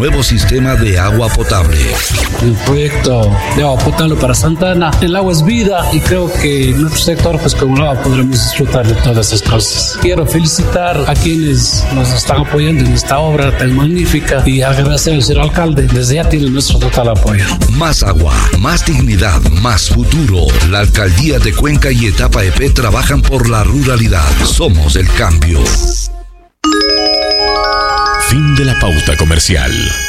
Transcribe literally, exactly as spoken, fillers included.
nuevo sistema de agua potable. El proyecto de agua potable para Santa Ana, el agua es vida y creo que en nuestro sector, pues como agua podremos disfrutar de todas esas cosas. Quiero felicitar a quienes nos están apoyando en esta obra tan magnífica y agradecer al señor alcalde. Desde ya tiene nuestro total apoyo. Más agua, más dignidad, más futuro. La alcaldía de Cuenca y Etapa E P trabajan por la ruralidad. Somos el cambio. Fin de la pauta comercial.